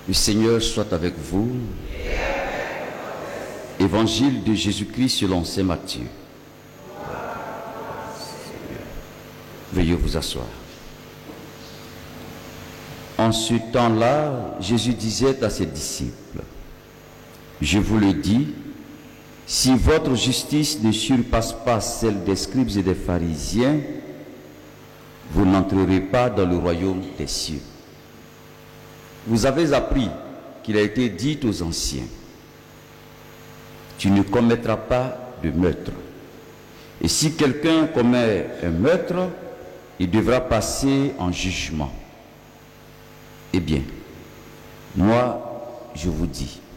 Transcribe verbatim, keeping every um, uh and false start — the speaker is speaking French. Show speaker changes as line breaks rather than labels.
Le Seigneur soit avec vous. Évangile de Jésus-Christ selon saint Matthieu. Veuillez vous asseoir. En ce temps-là, Jésus disait à ses disciples, « Je vous le dis, si votre justice ne surpasse pas celle des scribes et des pharisiens, vous n'entrerez pas dans le royaume des cieux. Vous avez appris qu'il a été dit aux anciens, « Tu ne commettras pas de meurtre. Et si quelqu'un commet un meurtre, il devra passer en jugement. Eh bien, moi, je vous dis,